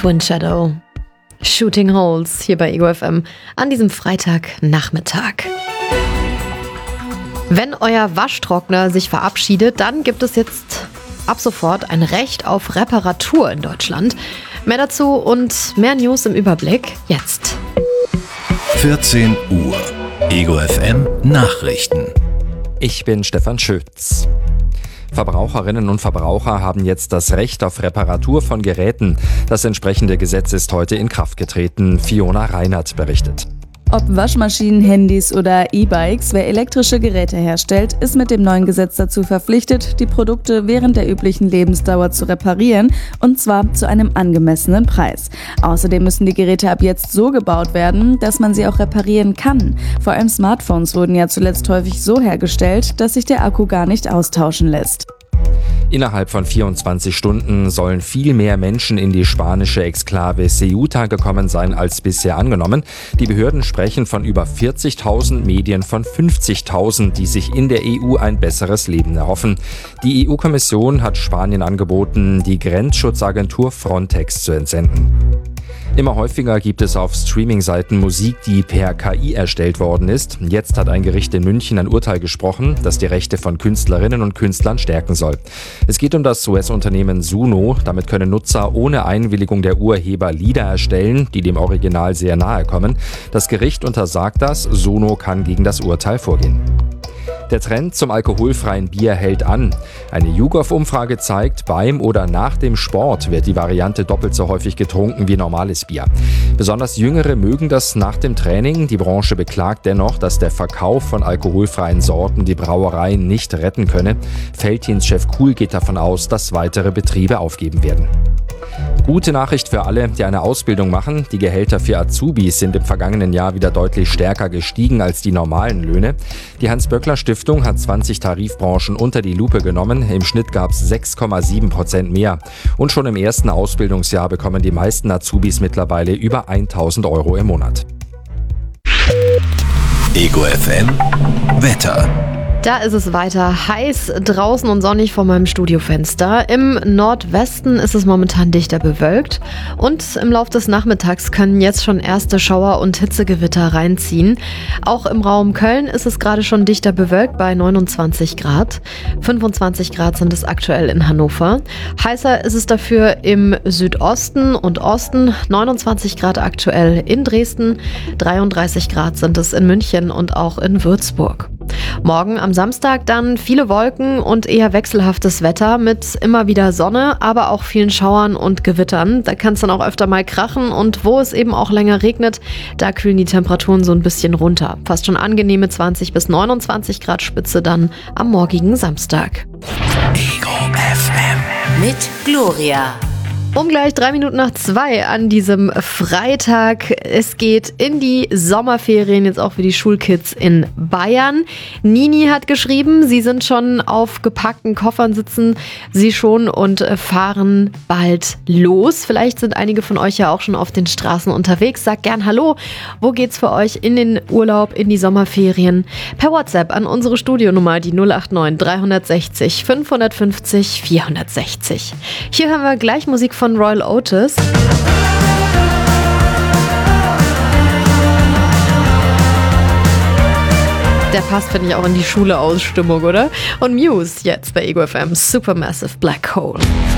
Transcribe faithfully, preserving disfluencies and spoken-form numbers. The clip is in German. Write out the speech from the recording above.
Twin Shadow. Shooting Holes hier bei Ego F M an diesem Freitagnachmittag. Wenn euer Waschtrockner sich verabschiedet, dann gibt es jetzt ab sofort ein Recht auf Reparatur in Deutschland. Mehr dazu und mehr News im Überblick jetzt. vierzehn Uhr. Ego F M Nachrichten. Ich bin Stefan Schütz. Verbraucherinnen und Verbraucher haben jetzt das Recht auf Reparatur von Geräten. Das entsprechende Gesetz ist heute in Kraft getreten. Fiona Reinert berichtet. Ob Waschmaschinen, Handys oder E-Bikes, wer elektrische Geräte herstellt, ist mit dem neuen Gesetz dazu verpflichtet, die Produkte während der üblichen Lebensdauer zu reparieren, und zwar zu einem angemessenen Preis. Außerdem müssen die Geräte ab jetzt so gebaut werden, dass man sie auch reparieren kann. Vor allem Smartphones wurden ja zuletzt häufig so hergestellt, dass sich der Akku gar nicht austauschen lässt. Innerhalb von vierundzwanzig Stunden sollen viel mehr Menschen in die spanische Exklave Ceuta gekommen sein als bisher angenommen. Die Behörden sprechen von über vierzigtausend, Medien von fünfzigtausend, die sich in der E U ein besseres Leben erhoffen. Die E U-Kommission hat Spanien angeboten, die Grenzschutzagentur Frontex zu entsenden. Immer häufiger gibt es auf Streaming-Seiten Musik, die per K I erstellt worden ist. Jetzt hat ein Gericht in München ein Urteil gesprochen, das die Rechte von Künstlerinnen und Künstlern stärken soll. Es geht um das U S-Unternehmen Suno. Damit können Nutzer ohne Einwilligung der Urheber Lieder erstellen, die dem Original sehr nahe kommen. Das Gericht untersagt das. Suno kann gegen das Urteil vorgehen. Der Trend zum alkoholfreien Bier hält an. Eine YouGov-Umfrage zeigt, beim oder nach dem Sport wird die Variante doppelt so häufig getrunken wie normales Bier. Besonders Jüngere mögen das nach dem Training. Die Branche beklagt dennoch, dass der Verkauf von alkoholfreien Sorten die Brauereien nicht retten könne. Veltins-Chef Kuhl geht davon aus, dass weitere Betriebe aufgeben werden. Gute Nachricht für alle, die eine Ausbildung machen. Die Gehälter für Azubis sind im vergangenen Jahr wieder deutlich stärker gestiegen als die normalen Löhne. Die Hans-Böckler-Stiftung hat zwanzig Tarifbranchen unter die Lupe genommen. Im Schnitt gab es sechs Komma sieben Prozent mehr. Und schon im ersten Ausbildungsjahr bekommen die meisten Azubis mittlerweile über tausend Euro im Monat. Ego F M Wetter. Da ist es weiter heiß draußen und sonnig vor meinem Studiofenster. Im Nordwesten ist es momentan dichter bewölkt und im Laufe des Nachmittags können jetzt schon erste Schauer und Hitzegewitter reinziehen. Auch im Raum Köln ist es gerade schon dichter bewölkt bei neunundzwanzig Grad. fünfundzwanzig Grad sind es aktuell in Hannover. Heißer ist es dafür im Südosten und Osten. neunundzwanzig Grad aktuell in Dresden. dreiunddreißig Grad sind es in München und auch in Würzburg. Morgen am Samstag dann viele Wolken und eher wechselhaftes Wetter mit immer wieder Sonne, aber auch vielen Schauern und Gewittern. Da kann es dann auch öfter mal krachen und wo es eben auch länger regnet, da kühlen die Temperaturen so ein bisschen runter. Fast schon angenehme zwanzig bis neunundzwanzig Grad Spitze dann am morgigen Samstag. Ego F M mit Gloria. Um gleich drei Minuten nach zwei an diesem Freitag. Es geht in die Sommerferien, jetzt auch für die Schulkids in Bayern. Nini hat geschrieben, sie sind schon auf gepackten Koffern, sitzen sie schon und fahren bald los. Vielleicht sind einige von euch ja auch schon auf den Straßen unterwegs. Sagt gern Hallo, wo geht's für euch in den Urlaub, in die Sommerferien? Per WhatsApp an unsere Studionummer, die null acht neun drei sechs null fünf fünf null vier sechs null. Hier hören wir gleich Musik von Royal Otis. Der passt, finde ich, auch in die Schule-Ausstimmung, oder? Und Muse jetzt bei Ego F M, Supermassive Black Hole.